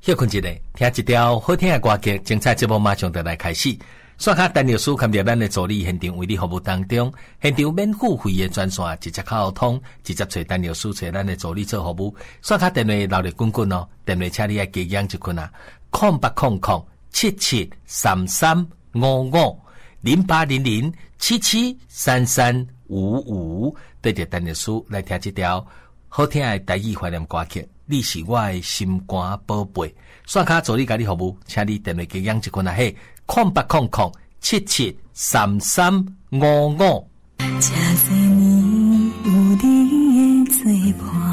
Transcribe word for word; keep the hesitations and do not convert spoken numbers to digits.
休困一下，听一条好听的歌曲，精彩节目马上就来开始。刷卡陈律师看着咱的助理现场为你服务当中，现场免付费的专线直接靠通，直接找陈律师找咱的助理做服务。刷卡电话留咧滚滚哦，电话请你爱加养一困啊，空八空空七七三三五五零八零零七七三三五五，对着陈律师来听一条好听的台语怀念歌曲。你是我的心肝宝贝，刷卡助理甲你服务，请你电话加养一困啊嘿，空八空空七七三三五五。 这多年有你的作伴。